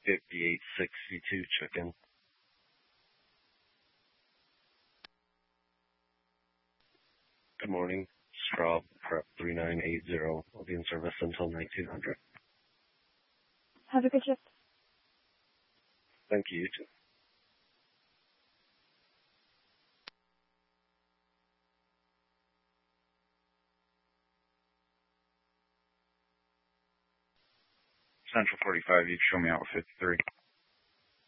5862 check-in. Good morning. Straub, prep 3980. Will be in service until 1900. Have a good shift. Thank you, you too. Central 45, you'd show me out with 53.